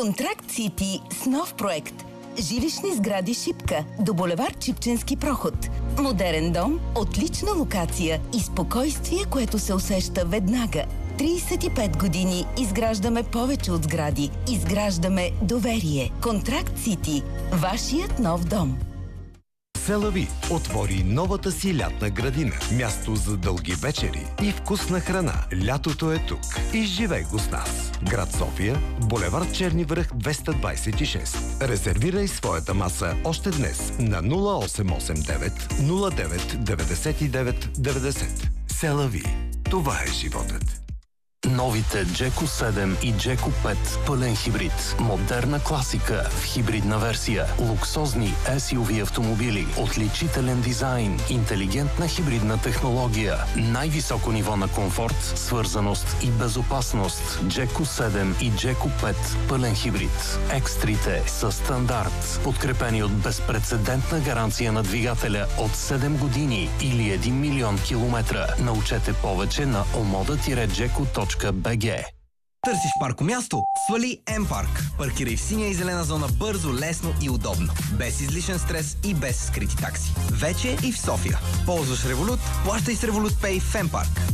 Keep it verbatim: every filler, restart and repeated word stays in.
Контракт Сити с нов проект. Жилищни сгради Шипка до булевард Чипченски проход. Модерен дом, отлична локация и спокойствие, което се усеща веднага. трийсет и пет години изграждаме повече от сгради. Изграждаме доверие. Контракт Сити. Вашият нов дом. Селави отвори новата си лятна градина. Място за дълги вечери и вкусна храна. Лятото е тук. Изживей го с нас. Град София, булевард Черни връх двеста двадесет и шест. Резервирай своята маса още днес на нула осем осем девет нула девет деветдесет и девет деветдесет. Селави. Това е животът. Новите Джеко седем и Джеко пет пълен хибрид. Модерна класика в хибридна версия. Луксозни ес ю ви автомобили. Отличителен дизайн. Интелигентна хибридна технология. Най-високо ниво на комфорт, свързаност и безопасност. Джеко седем и Джеко пет пълен хибрид. Екстрите са стандарт. Подкрепени от безпрецедентна гаранция на двигателя от седем години или един милион километра. Научете повече на омода джеко точка бг. Търсиш паркомясто? Свали М-Парк. Паркирай в синя и зелена зона бързо, лесно и удобно. Без излишен стрес и без скрити такси. Вече и в София. Ползваш Револют? Плащай с Revolut Pay в М-Парк.